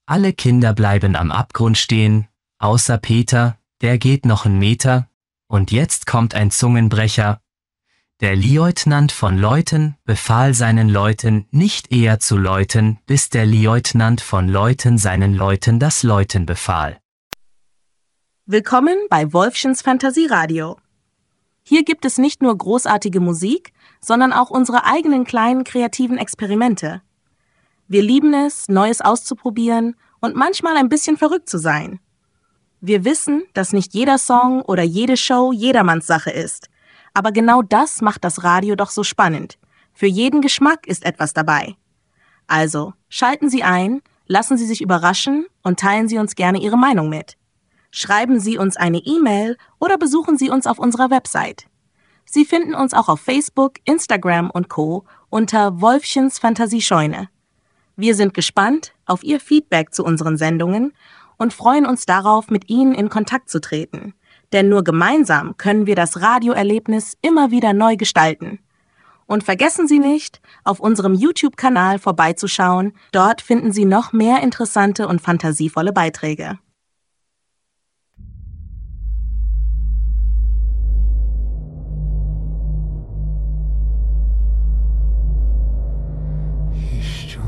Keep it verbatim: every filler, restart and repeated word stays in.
Alle Kinder bleiben am Abgrund stehen, außer Peter, der geht noch einen Meter. Und jetzt kommt ein Zungenbrecher. Der Lieutenant von Leuten befahl seinen Leuten, nicht eher zu läuten, bis der Lieutenant von Leuten seinen Leuten das Läuten befahl. Willkommen bei Wolfchens Fantasieradio. Hier gibt es nicht nur großartige Musik, sondern auch unsere eigenen kleinen kreativen Experimente. Wir lieben es, Neues auszuprobieren und manchmal ein bisschen verrückt zu sein. Wir wissen, dass nicht jeder Song oder jede Show jedermanns Sache ist. Aber genau das macht das Radio doch so spannend. Für jeden Geschmack ist etwas dabei. Also, schalten Sie ein, lassen Sie sich überraschen und teilen Sie uns gerne Ihre Meinung mit. Schreiben Sie uns eine E-Mail oder besuchen Sie uns auf unserer Website. Sie finden uns auch auf Facebook, Instagram und Co. unter Wolfchens Fantasiescheune. Wir sind gespannt auf Ihr Feedback zu unseren Sendungen und freuen uns darauf, mit Ihnen in Kontakt zu treten. Denn nur gemeinsam können wir das Radioerlebnis immer wieder neu gestalten. Und vergessen Sie nicht, auf unserem YouTube-Kanal vorbeizuschauen. Dort finden Sie noch mehr interessante und fantasievolle Beiträge.